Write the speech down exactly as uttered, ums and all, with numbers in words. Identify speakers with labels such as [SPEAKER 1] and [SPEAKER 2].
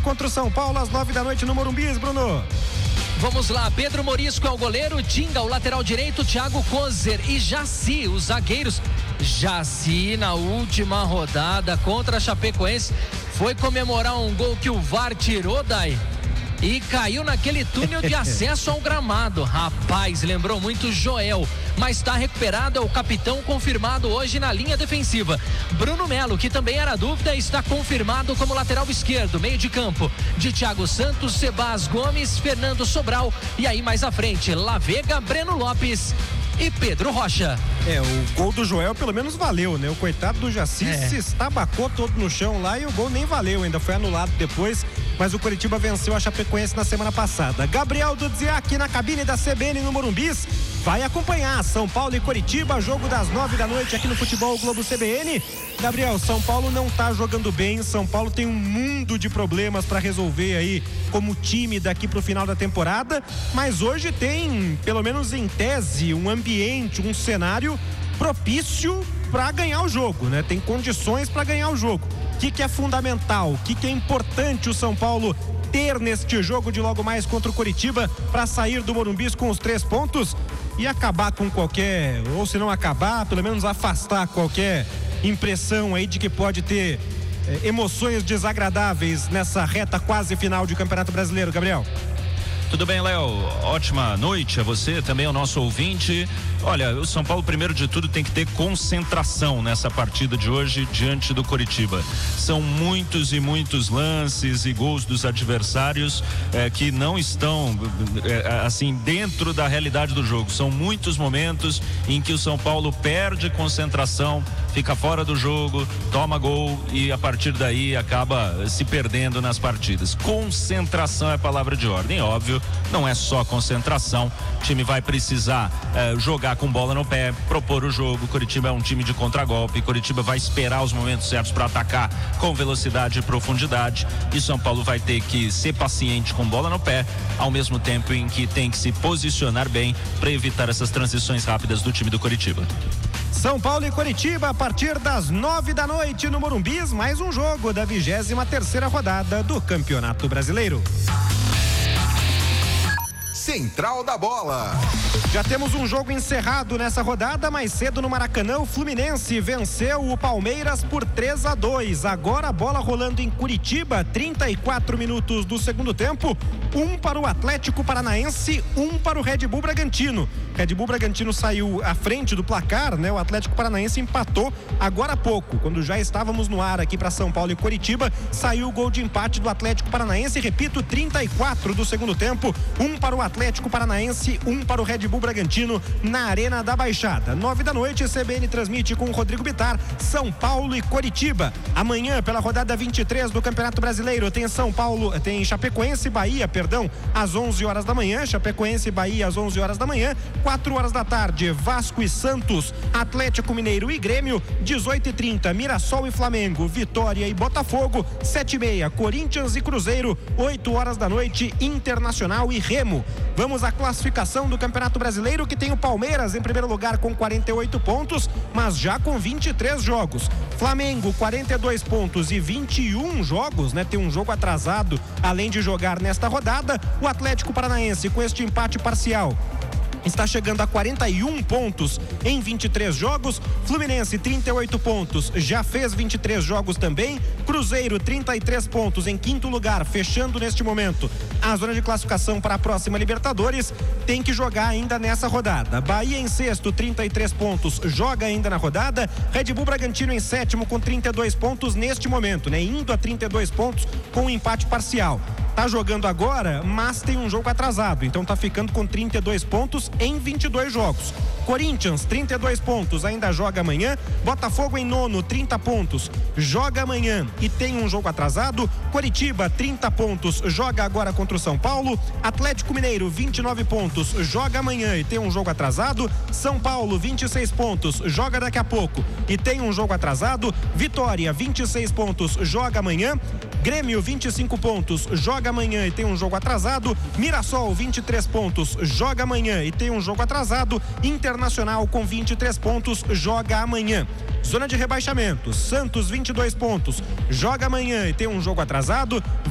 [SPEAKER 1] Contra o São Paulo às nove da noite no Morumbi, Bruno.
[SPEAKER 2] Vamos lá, Pedro Morisco é o goleiro, Tinga o lateral direito, Thiago Kozer e Jaci, os zagueiros. Jaci na última rodada contra a Chapecoense foi comemorar um gol que o V A R tirou, Dai, e caiu naquele túnel de acesso ao gramado. Rapaz, lembrou muito Joel, mas está recuperado, é o capitão confirmado hoje na linha defensiva. Bruno Melo, que também era dúvida, está confirmado como lateral esquerdo, meio de campo de Thiago Santos, Sebas Gomes, Fernando Sobral e aí mais à frente, Lavega, Breno Lopes e Pedro Rocha.
[SPEAKER 1] É, o gol do Joel pelo menos valeu, né? O coitado do Jaci é. se estabacou todo no chão lá e o gol nem valeu, ainda foi anulado depois, mas o Coritiba venceu a Chapecoense na semana passada. Gabriel Dudziak aqui na cabine da C B N no Morumbis vai acompanhar São Paulo e Coritiba, jogo das nove da noite aqui no Futebol Globo C B N. Gabriel, São Paulo não tá jogando bem, São Paulo tem um mundo de problemas para resolver aí como time daqui pro final da temporada, mas hoje tem, pelo menos em tese, um ambiente, um cenário propício para ganhar o jogo, né? Tem condições para ganhar o jogo. O que que é fundamental? O que que é importante o São Paulo ter neste jogo de logo mais contra o Coritiba para sair do Morumbis com os três pontos e acabar com qualquer, ou se não acabar, pelo menos afastar qualquer impressão aí de que pode ter eh, emoções desagradáveis nessa reta quase final de Campeonato Brasileiro, Gabriel?
[SPEAKER 3] Tudo bem, Léo? Ótima noite a você, também ao nosso ouvinte. Olha, o São Paulo, primeiro de tudo, tem que ter concentração nessa partida de hoje diante do Coritiba. São muitos e muitos lances e gols dos adversários eh, que não estão eh, assim dentro da realidade do jogo. São muitos momentos em que o São Paulo perde concentração, fica fora do jogo, toma gol e a partir daí acaba se perdendo nas partidas. Concentração é a palavra de ordem, óbvio. Não é só concentração, o time vai precisar eh, jogar com bola no pé, propor o jogo. Coritiba é um time de contragolpe, Coritiba vai esperar os momentos certos para atacar com velocidade e profundidade, e São Paulo vai ter que ser paciente com bola no pé, ao mesmo tempo em que tem que se posicionar bem para evitar essas transições rápidas do time do Coritiba.
[SPEAKER 1] São Paulo e Coritiba a partir das nove da noite no Morumbis, mais um jogo da vigésima terceira rodada do Campeonato Brasileiro.
[SPEAKER 4] Central da Bola.
[SPEAKER 1] Já temos um jogo encerrado nessa rodada. Mais cedo no Maracanã, o Fluminense venceu o Palmeiras por três a dois. Agora a bola rolando em Curitiba, trinta e quatro minutos do segundo tempo. Um para o Atlético Paranaense, um para o Red Bull Bragantino. Red Bull Bragantino saiu à frente do placar, né? O Atlético Paranaense empatou agora há pouco, quando já estávamos no ar aqui para São Paulo e Coritiba. Saiu o gol de empate do Atlético Paranaense. Repito, trinta e quatro do segundo tempo. Um para o Atlético Paranaense, um para o Red Bull Bragantino na Arena da Baixada. Nove da noite, C B N transmite com o Rodrigo Bitar, São Paulo e Coritiba. Amanhã, pela rodada vinte e três do Campeonato Brasileiro, tem São Paulo, tem Chapecoense e Bahia, perdão, às onze horas da manhã. Chapecoense e Bahia às onze horas da manhã. quatro horas da tarde, Vasco e Santos, Atlético Mineiro e Grêmio. dezoito e trinta, Mirassol e Flamengo, Vitória e Botafogo. sete e meia, Corinthians e Cruzeiro. oito horas da noite, Internacional e Remo. Vamos à classificação do Campeonato Brasileiro, que tem o Palmeiras em primeiro lugar com quarenta e oito pontos, mas já com vinte e três jogos. Flamengo, quarenta e dois pontos e vinte e um jogos, né? Tem um jogo atrasado, além de jogar nesta rodada. O Atlético Paranaense, com este empate parcial, está chegando a quarenta e um pontos em vinte e três jogos. Fluminense, trinta e oito pontos, já fez vinte e três jogos também. Cruzeiro, trinta e três pontos em quinto lugar, fechando neste momento a zona de classificação para a próxima Libertadores. Tem que jogar ainda nessa rodada. Bahia em sexto, trinta e três pontos, joga ainda na rodada. Red Bull Bragantino em sétimo com trinta e dois pontos neste momento, né? Indo a trinta e dois pontos com um empate parcial. Tá jogando agora, mas tem um jogo atrasado, então tá ficando com trinta e dois pontos em vinte e dois jogos. Corinthians, trinta e dois pontos, ainda joga amanhã. Botafogo em nono, trinta pontos, joga amanhã e tem um jogo atrasado. Coritiba, trinta pontos, joga agora contra o São Paulo. Atlético Mineiro, vinte e nove pontos, joga amanhã e tem um jogo atrasado. São Paulo, vinte e seis pontos, joga daqui a pouco e tem um jogo atrasado. Vitória, vinte e seis pontos, joga amanhã. Grêmio, vinte e cinco pontos, joga amanhã e tem um jogo atrasado. Mirassol, vinte e três pontos, joga amanhã e tem um jogo atrasado. Internacional com vinte e três pontos, joga amanhã. Zona de rebaixamento, Santos, vinte e dois pontos, joga amanhã e tem um jogo atrasado.